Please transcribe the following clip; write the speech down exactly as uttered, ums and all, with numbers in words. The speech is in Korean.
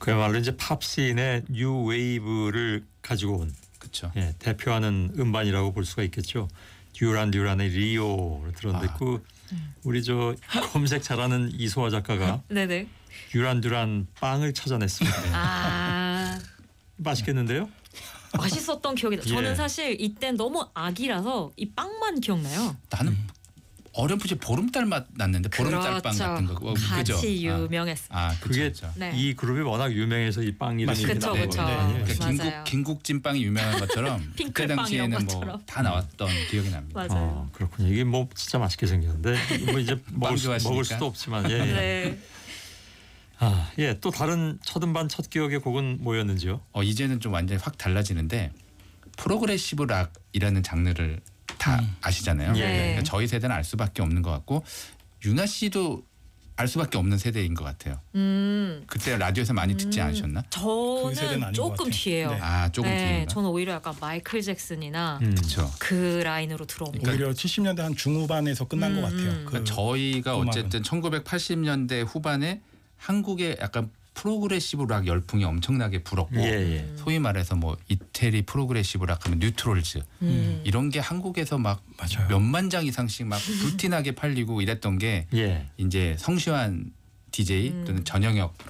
그야말로 이제 팝씬의 뉴 웨이브를 가지고 온 그렇죠. 예, 대표하는 음반이라고 볼 수가 있겠죠. 듀란 듀란의 리오를 들었는데 아. 그 우리 저 검색 잘하는 이소아 작가가 네네. 듀란 듀란 빵을 찾아냈습니다. 아 맛있겠는데요? 맛있었던 기억이 나. 저는 예. 사실 이땐 너무 아기라서 이 빵만 기억나요. 나는 음. 어렴풋이 보름달 맛 났는데 보름달 빵 같은 거. 어, 그죠? 같이 아. 유명했어. 아, 그쵸, 그게 그쵸. 네. 이 그룹이 워낙 유명해서 이 빵 이름이 맞습니다. 그쵸, 나온 그쵸. 건데. 네. 그러니까 맞아요. 김국 김국진 빵이 유명한 것처럼 그때 핑클빵 이런 당시에는 뭐 것처럼. 다 나왔던 기억이 납니다. 맞아요. 어, 그렇군요. 이게 뭐 진짜 맛있게 생겼는데 뭐 이제 먹을, 수, 좋아하시니까. 먹을 수도 없지만 예. 예. 네. 아, 예. 또 다른 첫 음반 첫 기억의 곡은 뭐였는지요? 어, 이제는 좀 완전히 확 달라지는데 프로그레시브 락이라는 장르를 다 아시잖아요. 예. 그러니까 저희 세대는 알 수밖에 없는 것 같고 유나 씨도 알 수밖에 없는 세대인 것 같아요. 음. 그때 라디오에서 많이 듣지 음. 않으셨나? 그 세대는 저는 아닌 것 조금 같아요. 뒤에요. 네. 아 조금 네, 뒤인가? 저는 오히려 약간 마이클 잭슨이나 음. 그렇죠. 그 라인으로 들어옵니다. 오히려 칠십 년대 한 중후반에서 끝난 음, 것 같아요. 음. 그 그러니까 저희가 음악은. 어쨌든 천구백팔십 년대 후반에 한국의 약간 프로그레시브 락 열풍이 엄청나게 불었고 예, 예. 소위 말해서 뭐 이태리 프로그레시브 락 하면 뉴트롤즈 음. 이런 게 한국에서 막 맞아요. 몇만 장 이상씩 막 불티나게 팔리고 이랬던 게 예. 이제 성시환 디제이 음. 또는 전영혁